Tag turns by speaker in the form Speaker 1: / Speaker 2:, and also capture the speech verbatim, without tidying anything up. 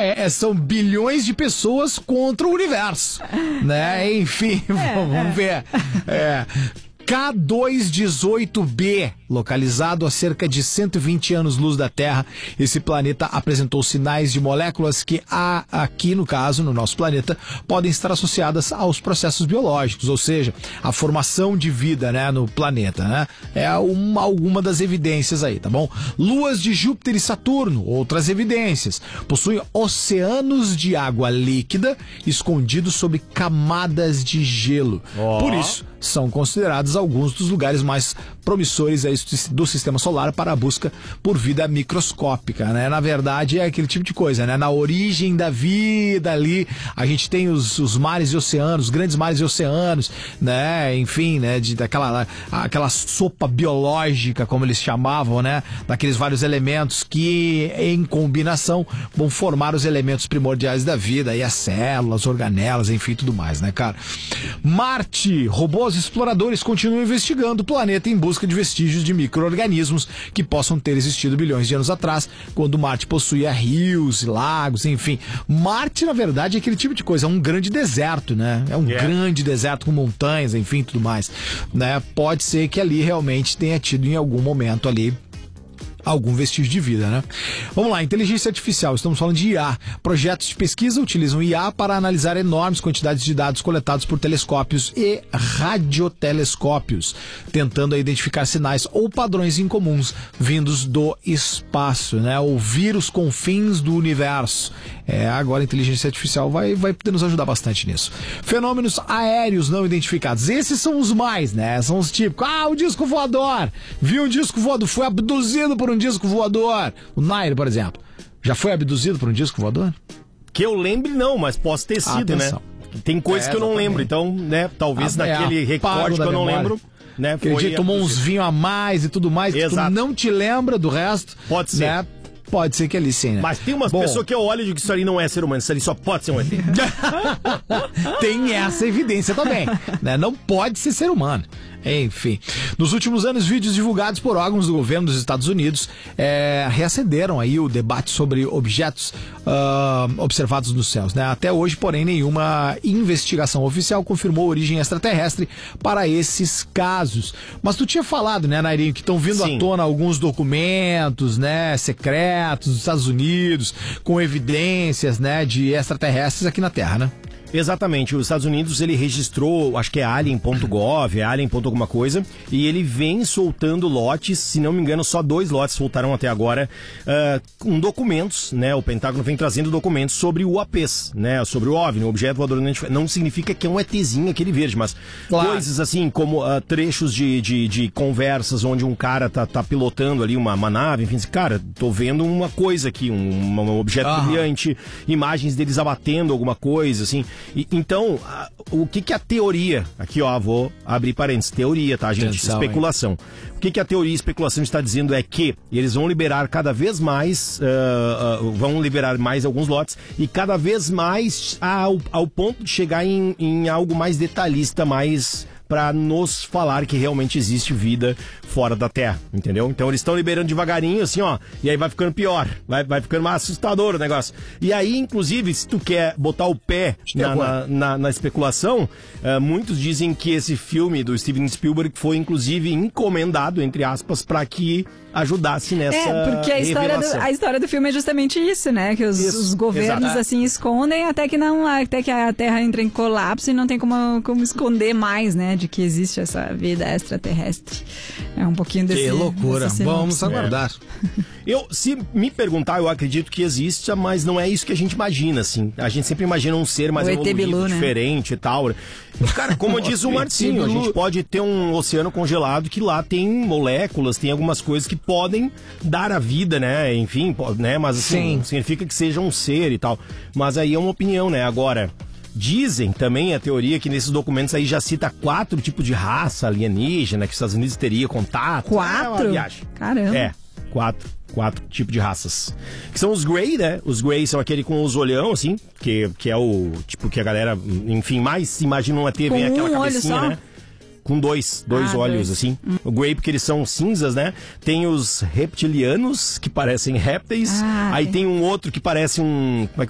Speaker 1: é, são bilhões de pessoas contra o universo, né? Enfim,
Speaker 2: É,
Speaker 1: vamos
Speaker 2: é.
Speaker 1: ver. É. K duzentos e dezoito b, localizado a cerca de cento e vinte anos-luz da Terra, esse planeta apresentou sinais de moléculas que, há, aqui no caso, no nosso planeta, podem estar associadas aos processos biológicos, ou seja, a formação de vida, né, no planeta, né? É uma, alguma das evidências aí, tá bom? Luas de Júpiter e Saturno, outras evidências, possuem oceanos de água líquida escondidos sob camadas de gelo.
Speaker 3: Oh.
Speaker 1: Por isso, são considerados alguns dos lugares mais promissores aí do sistema solar para a busca por vida microscópica, né? Na verdade, é aquele tipo de coisa, né? Na origem da vida ali, a gente tem os, os mares e oceanos, os grandes mares e oceanos, né? Enfim, né? De, daquela aquela sopa biológica, como eles chamavam, né? Daqueles vários elementos que, em combinação, vão formar os elementos primordiais da vida, e as células, organelas, enfim, tudo mais, né, cara? Marte, robôs exploradores continuam investigando o planeta em busca de vestígios de micro-organismos que possam ter existido bilhões de anos atrás, quando Marte possuía rios e lagos, enfim. Marte, na verdade, é aquele tipo de coisa, é um grande deserto, né? É um
Speaker 3: Yeah.
Speaker 1: grande deserto com montanhas, enfim, tudo mais, né? Pode ser que ali realmente tenha tido em algum momento ali algum vestígio de vida, né? Vamos lá, inteligência artificial, estamos falando de I A. Projetos de pesquisa utilizam I A para analisar enormes quantidades de dados coletados por telescópios e radiotelescópios, tentando identificar sinais ou padrões incomuns vindos do espaço, né? Ouvir os confins do universo. É, agora a inteligência artificial vai, vai poder nos ajudar bastante nisso. Fenômenos aéreos não identificados. Esses são os mais, né? São os típicos. Ah, o disco voador. Viu um disco voador, foi abduzido por um disco voador. O Nair, por exemplo, já foi abduzido por um disco voador?
Speaker 3: Que eu lembre, não, mas posso ter sido,
Speaker 1: Atenção.
Speaker 3: né? Tem coisas
Speaker 1: É,
Speaker 3: que eu não
Speaker 1: exatamente.
Speaker 3: lembro, então, né, talvez
Speaker 1: Ah, é,
Speaker 3: naquele
Speaker 1: apago
Speaker 3: recorte
Speaker 1: da
Speaker 3: que eu não
Speaker 1: memória.
Speaker 3: lembro, né,
Speaker 1: Aquele dia tomou uns
Speaker 3: abduzido.
Speaker 1: vinhos a mais e tudo mais, que tu
Speaker 3: Exato.
Speaker 1: não te lembra do resto.
Speaker 3: Pode ser.
Speaker 1: Né? Pode ser que ali sim, né?
Speaker 3: Mas tem umas
Speaker 1: Bom,
Speaker 3: pessoas que eu olho e digo que isso ali não é ser humano, isso ali só pode ser um E T.
Speaker 1: tem essa evidência também, né? Não pode ser ser humano. Enfim, nos últimos anos, vídeos divulgados por órgãos do governo dos Estados Unidos é, reacenderam aí o debate sobre objetos uh, observados nos céus, né? Até hoje, porém, nenhuma investigação oficial confirmou a origem extraterrestre para esses casos. Mas tu tinha falado, né, Nairinho, que estão vindo
Speaker 3: Sim.
Speaker 1: à tona alguns documentos, né, secretos dos Estados Unidos, com evidências, né, de extraterrestres aqui na Terra, né?
Speaker 3: Exatamente, os Estados Unidos ele registrou, acho que é alien ponto gov, é alien. alguma coisa, e ele vem soltando lotes, se não me engano só dois lotes soltaram até agora, uh, com documentos, né, o Pentágono vem trazendo documentos sobre o A Ps, né, sobre o OVNI, o objeto voador não identificado. Não significa que é um ETzinho aquele verde, mas
Speaker 1: Claro.
Speaker 3: coisas assim como uh, trechos de, de, de conversas onde um cara tá, tá pilotando ali uma, uma nave, enfim, cara, tô vendo uma coisa aqui, um, um objeto
Speaker 1: Aham.
Speaker 3: brilhante, imagens deles abatendo alguma coisa, assim. E, então, a, o que que a teoria, aqui ó, vou abrir parênteses, teoria, tá, gente?
Speaker 1: Atenção,
Speaker 3: Especulação. O que que a teoria e especulação está dizendo é que eles vão liberar cada vez mais, uh, uh, vão liberar mais alguns lotes e cada vez mais ao, ao ponto de chegar em, em algo mais detalhista, mais para nos falar que realmente existe vida fora da Terra, entendeu? Então eles estão liberando devagarinho, assim, ó, e aí vai ficando pior, vai, vai ficando mais assustador o negócio. E aí, inclusive, se tu quer botar o pé na, na, na, na especulação, uh, muitos dizem que esse filme do Steven Spielberg foi, inclusive, encomendado, entre aspas, para que ajudasse nessa
Speaker 2: É, porque a história, do,
Speaker 3: revelação.
Speaker 2: a história do filme é justamente isso, né? Que os,
Speaker 3: Isso,
Speaker 2: os governos,
Speaker 3: exato.
Speaker 2: assim, escondem até que não, até que a Terra entra em colapso e não tem como, como esconder mais, né? De que existe essa vida extraterrestre. É um pouquinho desse...
Speaker 1: Que loucura,
Speaker 2: desse
Speaker 1: vamos
Speaker 2: sinopse.
Speaker 1: aguardar.
Speaker 3: Eu, se me perguntar, eu acredito que exista, mas não é isso que a gente imagina, assim. A gente sempre imagina um ser mais
Speaker 2: O E T
Speaker 3: evoluído,
Speaker 2: Bilu, né?
Speaker 3: diferente e tal. Cara, como diz o Marcinho, a gente pode ter um oceano congelado que lá tem moléculas, tem algumas coisas que podem dar a vida, né? Enfim, po- né? Mas assim,
Speaker 1: Sim.
Speaker 3: não significa que seja um ser e tal. Mas aí é uma opinião, né? Agora, dizem também a teoria que nesses documentos aí já cita quatro tipos de raça alienígena que os Estados Unidos teria contato. É uma
Speaker 2: Quatro?
Speaker 3: viagem.
Speaker 2: Caramba.
Speaker 3: É, quatro. Quatro tipos de raças. Que são os Grey, né? Os Grey são aquele com os olhão, assim, que, que é o tipo que a galera, enfim, mais imagina uma T V,
Speaker 2: Com
Speaker 3: aquela
Speaker 2: um olho
Speaker 3: cabecinha,
Speaker 2: só?
Speaker 3: né? Com dois, dois
Speaker 2: Ah,
Speaker 3: olhos,
Speaker 2: dois.
Speaker 3: assim. O Grey, porque eles são cinzas, né? Tem os reptilianos, que parecem répteis.
Speaker 2: Ah,
Speaker 3: Aí
Speaker 2: tem.
Speaker 3: tem um outro que parece um... Como é